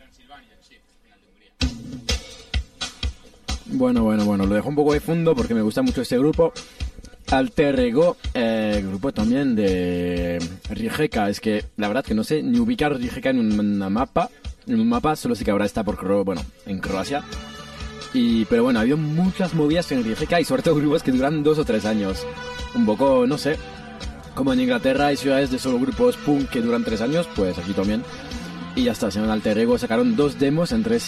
Bueno, lo dejo un poco de fondo porque me gusta mucho este grupo. Alter Ego, grupo también de Rijeka. Es que la verdad que no sé ni ubicar Rijeka en un mapa, solo sé que ahora está en Croacia. Pero bueno, ha habido muchas movidas en Rijeka y sobre todo grupos que duran 2 o 3 años. Un poco, no sé, como en Inglaterra hay ciudades de solo grupos punk que duran 3 años, pues aquí también. Y ya está, se llaman Alter Ego, sacaron 2 demos entre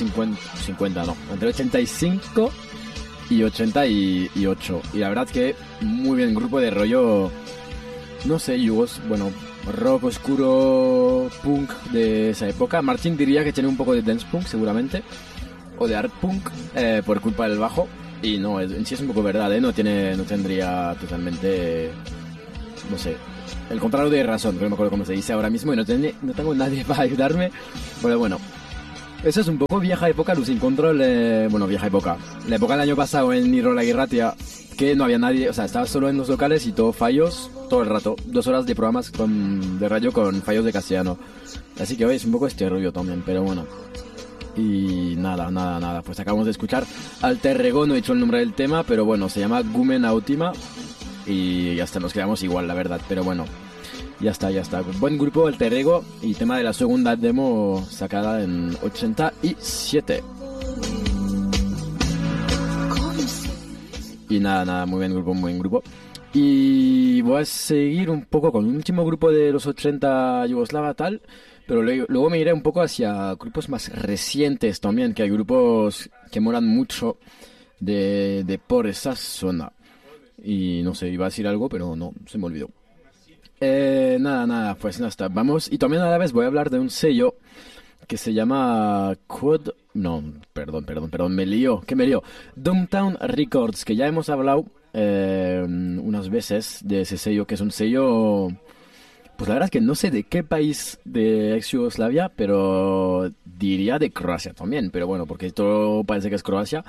85 y 88. Y la verdad que muy bien, grupo de rollo, no sé, rock oscuro, punk de esa época. Martín diría que tiene un poco de dance punk seguramente, o de art punk, por culpa del bajo. Y no, en sí es un poco verdad, no tendría totalmente, no sé, el contrario de razón, no me acuerdo cómo se dice ahora mismo y no tengo nadie para ayudarme. Pero bueno, eso es un poco vieja época, Lucin Control, vieja época. La época del año pasado en Irola Irratia, que no había nadie, o sea, estaba solo en los locales y todo fallos, todo el rato. 2 horas de programas de radio con fallos de castellano. Así que hoy es un poco este rollo también, pero bueno. Y nada, pues acabamos de escuchar Alter Ego, no he dicho el nombre del tema, pero bueno, se llama Gumen Autima. Y ya está, nos quedamos igual, la verdad, pero bueno, ya está. Buen grupo, Alter Ego, y tema de la segunda demo sacada en 87. Y nada, muy buen grupo. Y voy a seguir un poco con un último grupo de los 80 yugoslava tal, pero luego me iré un poco hacia grupos más recientes también, que hay grupos que molan mucho de por esa zona. Y no sé, iba a decir algo, pero no, se me olvidó. Nada, pues nada, está. Vamos, y también a la vez voy a hablar de un sello que se llama me lío. Downtown Records, que ya hemos hablado unas veces de ese sello, que es un sello, pues la verdad es que no sé de qué país de ex Yugoslavia, pero diría de Croacia también, pero bueno, porque todo parece que es Croacia.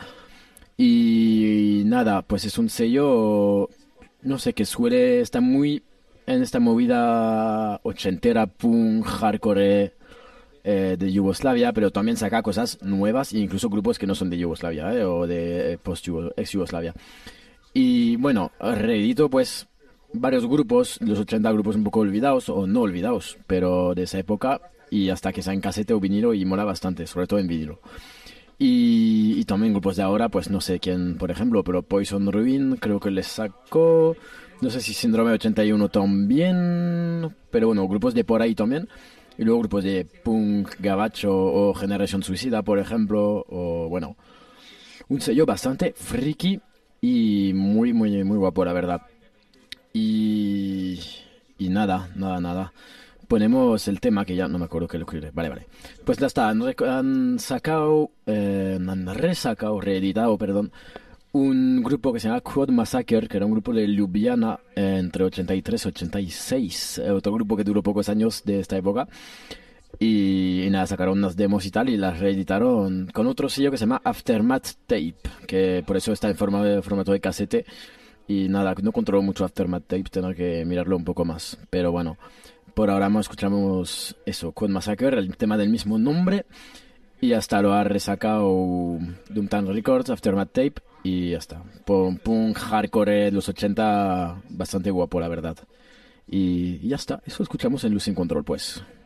Y nada, pues es un sello, no sé, que suele estar muy en esta movida ochentera, punk, hardcore de Yugoslavia, pero también saca cosas nuevas e incluso grupos que no son de Yugoslavia, o de ex-Yugoslavia. Y bueno, reedito pues varios grupos, los 80 grupos un poco olvidados o no olvidados, pero de esa época, y hasta que sea en casete o vinilo, y mola bastante, sobre todo en vinilo. Y también grupos de ahora, pues no sé quién, por ejemplo, pero Poison Ruin creo que les sacó, no sé si Síndrome 81 también, pero bueno, grupos de por ahí también. Y luego grupos de punk, gabacho o Generación Suicida, por ejemplo, o bueno, un sello bastante friki y muy guapo, la verdad. Y, y nada. Ponemos el tema que ya no me acuerdo que lo escribí. Vale. Pues ya está, han reeditado, perdón, un grupo que se llama Quad Massacre, que era un grupo de Ljubljana entre 83 y 86. Otro grupo que duró pocos años de esta época. Y nada, sacaron unas demos y tal y las reeditaron con otro sello que se llama Aftermath Tape, que por eso está en formato de casete. Y nada, no controlo mucho Aftermath Tape, tengo que mirarlo un poco más. Pero bueno, por ahora escuchamos eso, Quad Massacre, el tema del mismo nombre. Y hasta lo ha resacado Doomtown Records, Aftermath Tape. Y ya está. Punk hardcore de los 80, bastante guapo, la verdad. Y ya está, eso escuchamos en Losing Control, pues.